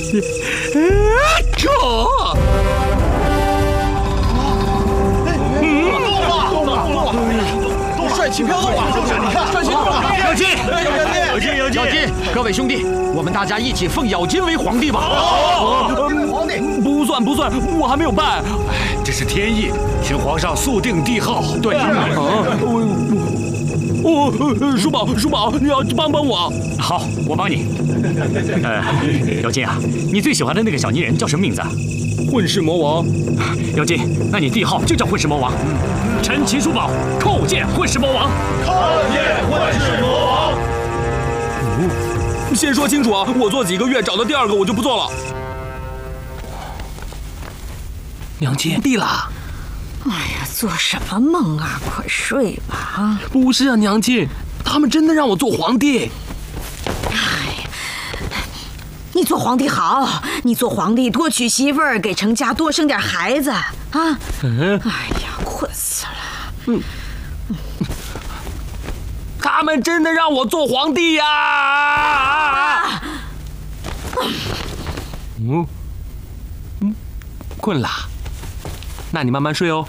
帅气飘动啊！你看，帅气飘动！ 有劲！各位兄弟，我们大家一起奉咬金为皇帝吧！ 皇帝不算，我还没有拜。 这是天意，请皇上速定帝号。 对。 叔宝，你要帮我。 好，我帮你。姚金啊，你最喜欢的那个小泥人叫什么名字？ 混世魔王。 姚金，那你帝号就叫混世魔王。陈秦叔宝，叩见混世魔王。 叩见混世魔王。 先说清楚啊！我做几个月，找到第二个我就不做了。 娘亲，地了。 哎呀，做什么梦啊！快睡吧啊！ 不是啊，娘亲，他们真的让我做皇帝。 哎，你做皇帝好，你做皇帝多娶媳妇儿，给程家多生点孩子啊！哎呀，困死了。 他们真的让我做皇帝呀！困了，那你慢慢睡哦。